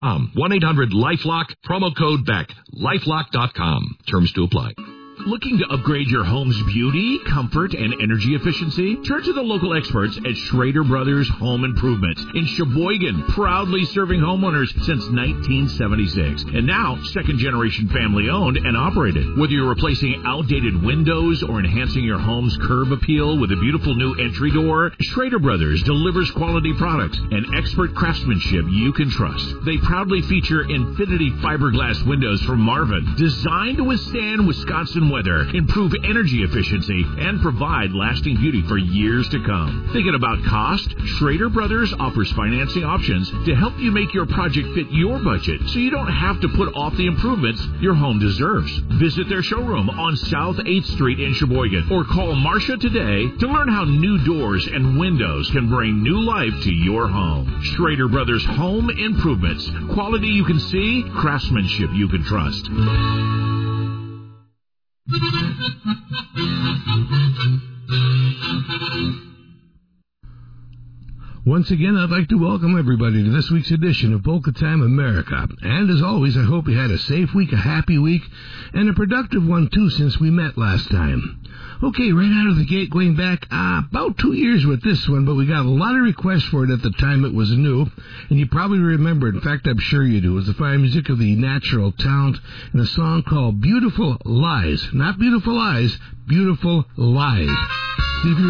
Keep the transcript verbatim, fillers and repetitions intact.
Um, one eight hundred LifeLock, promo code Beck, lifelock dot com. Terms to apply. Looking to upgrade your home's beauty, comfort, and energy efficiency? Turn to the local experts at Schrader Brothers Home Improvement in Sheboygan, proudly serving homeowners since nineteen seventy-six. And now, second-generation family-owned and operated. Whether you're replacing outdated windows or enhancing your home's curb appeal with a beautiful new entry door, Schrader Brothers delivers quality products and expert craftsmanship you can trust. They proudly feature Infinity fiberglass windows from Marvin, designed to withstand Wisconsin weather, improve energy efficiency, and provide lasting beauty for years to come. Thinking about cost? Schrader Brothers offers financing options to help you make your project fit your budget so you don't have to put off the improvements your home deserves. Visit their showroom on South eighth Street in Sheboygan or call Marcia today to learn how new doors and windows can bring new life to your home. Schrader Brothers Home Improvements. Quality you can see, craftsmanship you can trust. Once again, I'd like to welcome everybody to this week's edition of Polka Time America. And as always, I hope you had a safe week, a happy week, and a productive one, too, since we met last time. Okay, right out of the gate, going back uh, about two years with this one, but we got a lot of requests for it at the time it was new, and you probably remember, in fact, I'm sure you do. It was the fine music of the Natural Talent and a song called Beautiful Lies. Not Beautiful Eyes, Beautiful Lies. If you